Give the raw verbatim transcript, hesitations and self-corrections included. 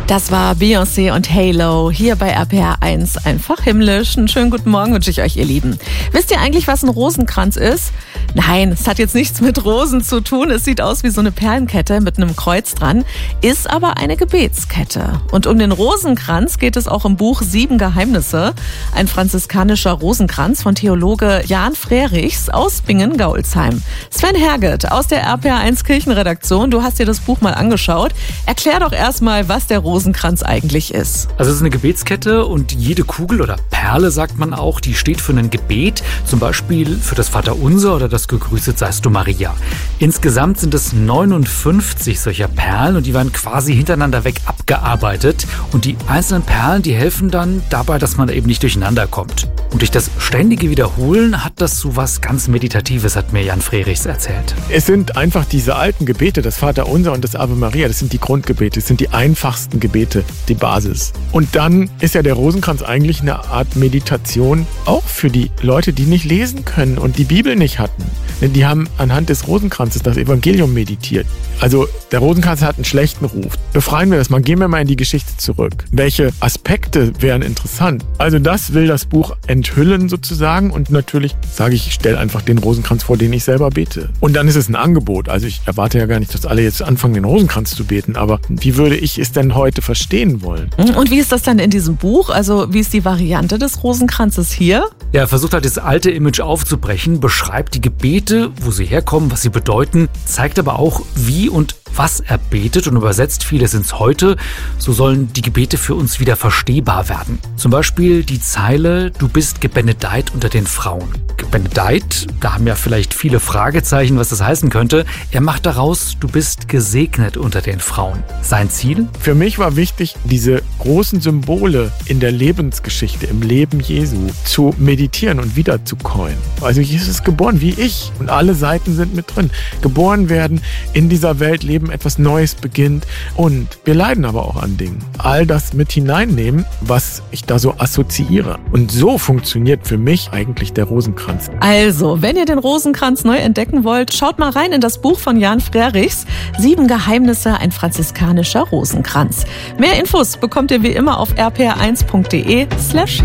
Das war Beyoncé und Halo hier bei R P R eins. Einfach himmlisch. Einen schönen guten Morgen wünsche ich euch, ihr Lieben. Wisst ihr eigentlich, was ein Rosenkranz ist? Nein, es hat jetzt nichts mit Rosen zu tun. Es sieht aus wie so eine Perlenkette mit einem Kreuz dran, ist aber eine Gebetskette. Und um den Rosenkranz geht es auch im Buch Sieben Geheimnisse. Ein franziskanischer Rosenkranz von Theologe Jan Frerichs aus Bingen-Gaulsheim. Sven Herget aus der R P R eins Kirchenredaktion, du hast dir das Buch mal angeschaut. Erklär doch erstmal, was der Rosenkranz eigentlich ist. Also es ist eine Gebetskette und jede Kugel oder Perle, sagt man auch, die steht für ein Gebet, zum Beispiel für das Vaterunser oder das Gegrüßet seist du Maria. Insgesamt sind es neunundfünfzig solcher Perlen und die werden quasi hintereinander weg abgearbeitet. Und die einzelnen Perlen, die helfen dann dabei, dass man eben nicht durcheinander kommt. Und durch das ständige Wiederholen hat das so was ganz Meditatives, hat mir Jan Frerichs erzählt. Es sind einfach diese alten Gebete, das Vaterunser und das Ave Maria, das sind die Grundgebete, das sind die einfachsten Gebete, die Basis. Und dann ist ja der Rosenkranz eigentlich eine Art Meditation, auch für die Leute, die nicht lesen können und die Bibel nicht hatten. Denn die haben anhand des Rosenkranzes das Evangelium meditiert. Also der Rosenkranz hat einen schlechten Ruf. Befreien wir das mal, gehen wir mal in die Geschichte zurück. Welche Aspekte wären interessant? Also das will das Buch enthüllen sozusagen und natürlich sage ich, ich stelle einfach den Rosenkranz vor, den ich selber bete. Und dann ist es ein Angebot. Also ich erwarte ja gar nicht, dass alle jetzt anfangen, den Rosenkranz zu beten, aber wie würde ich es denn heute verstehen wollen? Und wie ist das dann in diesem Buch? Also wie ist die Variante des Rosenkranzes hier? Ja, er versucht halt das alte Image aufzubrechen, beschreibt die Gebete, wo sie herkommen, was sie bedeuten, zeigt aber auch, wie und was er betet und übersetzt vieles ins Heute. So sollen die Gebete für uns wieder verstehbar werden. Zum Beispiel die Zeile, du bist gebenedeit unter den Frauen. Gebenedeit, da haben ja vielleicht viele Fragezeichen, was das heißen könnte. Er macht daraus, du bist gesegnet unter den Frauen. Sein Ziel? Für mich war wichtig, diese großen Symbole in der Lebensgeschichte, im Leben Jesu zu meditieren und wiederzukäuen. Also Jesus ist geboren wie ich und alle Seiten sind mit drin. Geboren werden, in dieser Welt leben, etwas Neues beginnt und wir leiden aber auch an Dingen. All das mit hineinnehmen, was ich da so assoziiere. Und so funktioniert für mich eigentlich der Rosenkranz. Also, wenn ihr den Rosenkranz neu entdecken wollt, schaut mal rein in das Buch von Jan Frerichs, Sieben Geheimnisse, ein franziskanischer Rosenkranz. Mehr Infos bekommt ihr wie immer auf r p r eins punkt d e slash